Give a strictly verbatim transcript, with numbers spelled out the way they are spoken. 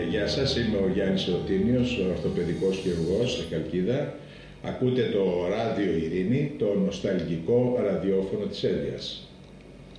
γεια σας, είμαι ο Γιάννης Ρωτίνιος, ο ορθοπαιδικός χειρουργός στη Χαλκίδα. Ακούτε το Ράδιο Ειρήνη, το νοσταλγικό ραδιόφωνο της Εύβοιας.